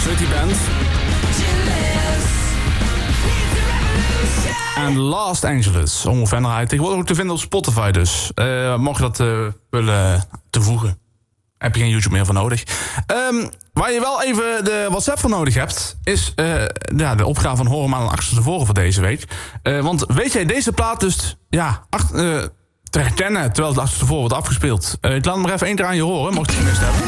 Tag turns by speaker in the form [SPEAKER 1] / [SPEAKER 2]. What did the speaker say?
[SPEAKER 1] City Band. En Los Angeles, ongeveer. Tegenwoordig ook te vinden op Spotify dus. Mocht je dat willen toevoegen. Heb je geen YouTube meer voor nodig. Waar je wel even de WhatsApp voor nodig hebt, is de opgave van Horen maar achter tevoren voor deze week. Want weet jij deze plaat dus te herkennen terwijl het achter tevoren wordt afgespeeld? Ik laat hem maar even één keer aan je horen, mocht je het gemist hebben.